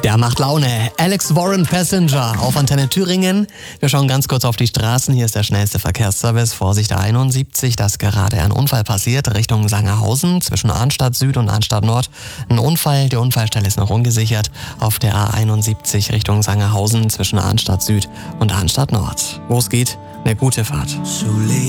Der macht Laune. Alex Warren Passenger auf Antenne Thüringen. Wir schauen ganz kurz auf die Straßen. Hier ist der schnellste Verkehrsservice. Vorsicht A71, da ist gerade ein Unfall passiert Richtung Sangerhausen zwischen Arnstadt Süd und Arnstadt Nord. Ein Unfall, die Unfallstelle ist noch ungesichert. Auf der A71 Richtung Sangerhausen zwischen Arnstadt Süd und Arnstadt Nord. Wo es geht, eine gute Fahrt.